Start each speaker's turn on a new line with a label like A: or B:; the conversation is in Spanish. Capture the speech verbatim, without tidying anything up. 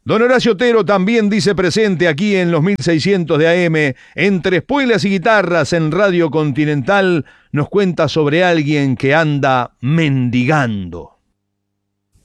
A: Don Horacio Otero también dice presente aquí en los mil seiscientos de A M. Entre spoilers y guitarras en Radio Continental nos cuenta sobre alguien que anda mendigando.